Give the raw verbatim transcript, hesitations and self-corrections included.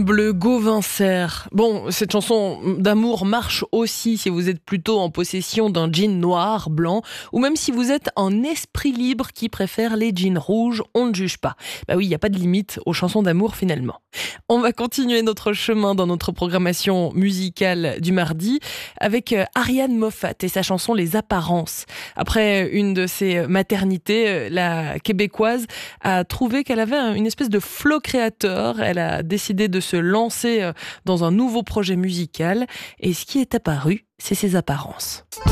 Bleu Gauvincer. Bon, cette chanson d'amour marche aussi si vous êtes plutôt en possession d'un jean noir, blanc, ou même si vous êtes un esprit libre qui préfère les jeans rouges, on ne juge pas. Bah oui, il n'y a pas de limite aux chansons d'amour finalement. On va continuer notre chemin dans notre programmation musicale du mardi avec Ariane Moffat et sa chanson Les Apparences. Après une de ses maternités, la québécoise a trouvé qu'elle avait une espèce de flow créateur. Elle a décidé de se lancer dans un nouveau projet musical et ce qui est apparu, c'est ses apparences.